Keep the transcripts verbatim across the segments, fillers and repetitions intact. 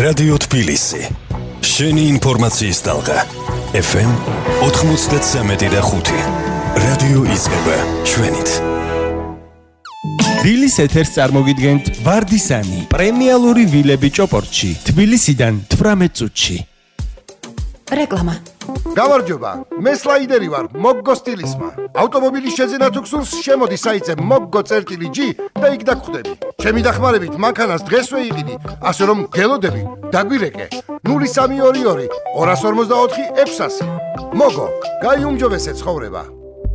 რადიო თბილისი. შენი ინფორმაციის ტალღა. ეფ ემ ოცდასამი და ხუთი. რადიო იზრდება ჩვენით. დილის ეთერს წარმოგიდგენთ ვარდისანი, პრემიალური ვილები ჭოპორტში, თბილისიდან თვრამეტ წუთში. რეკლამა. გამარჯობა, მე სლაიდერი ვარ, მოგგო სტილისმა. ავტომობილის შეძენა თუ გსურს, შემოდი საიტზე მოგგო წერტილი ჯი და იქ დაგხვდები. ჩემი დახმარებით მანქანას დღესვე იყიდი, ასე რომ გელოდები, დაგვირეკე. ნული სამი ორი ორი ორას ორმოცდაოთხი ექვსასი. მოგო, გაიუმჯობესე ცხოვრება.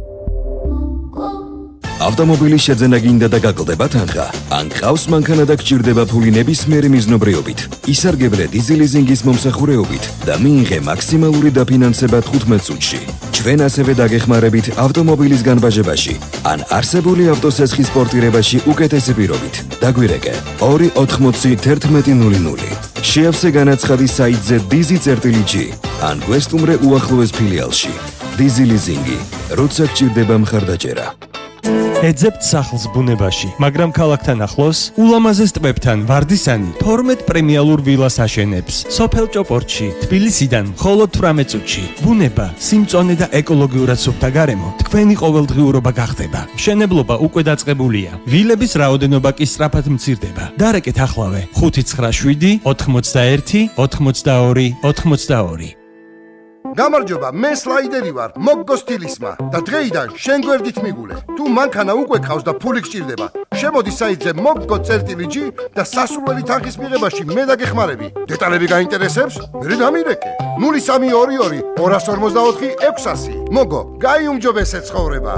ავტომობილის შეძენა გინდა და გაკლდება თანხა? ან ყავს მანქანა და გჭირდება ფული ნებისმიერი მიზნობრიობით? ისარგებლე დიზელიზინგის მომსახურეობით და მიიღე მაქსიმალური დაფინანსება თხუთმეტ წუთში. ჩვენ ასევე დაგეხმარებით ავტომობილის განბაჟებაში ან არსებული ავტოსესხის პორტირებაში უკეთესი პირობით. დაგვირეკე ორი ოთხმოცი ერთმეტი ნული ნული. შეავსე განაცხადი საიტზე დიზი წერტილი ჯი ან გვესტუმრე უახლოეს ფილიალში. დიზელიზინგი, როცა გჭირდება მხარდაჭერა. ეძებთ სახლს ბუნებაში, მაგრამ ქალაქთან ახლოს, ულამაზეს ტბებთან ვარდისანი თორმეტ პრემიალურ ვილას აშენებს. სოფელ ჭოპორტში, თბილისიდან მხოლოდ თვრამეტ წუთში. ბუნება, სიმწონე და ეკოლოგიურად სუფთა გარემო თქვენი ყოველდღიურობა გახდება. მშენებლობა უკვე დაწყებულია. ვილების რაოდენობა კი სწრაფად მცირდება. დარეკეთ ახლავე ხუთი ცხრა შვიდი ოთხმოცდაერთი ოთხმოცდაორი ოთხმოცდაორი. გამარჯობა, მე სლაიდერი ვარ, მოგგო სტილისმა და დღეიდან შენ გვერდით მიგულე. თუ მანქანა უკვე ყავს და ფული გჭირდება, შემოდი საიტზე მოგგო წერტილი ჯი და სასურველი თანხის მიღებაში მე დაგეხმარები. დეტალები გაინტერესებს? მე დამირეკე. ნული სამი ორი ორი ორას ორმოცდაოთხი ექვსასი. მოგო, გაიუმჯობესე ცხოვრება.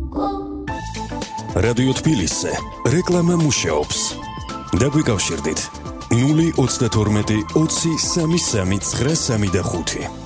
რადიო თბილისზე რეკლამა მუშაობს. დაგვიკავშირდით ნული ოცდათორმეტი ოცი სამი სამი ცხრა სამი და ხუთი.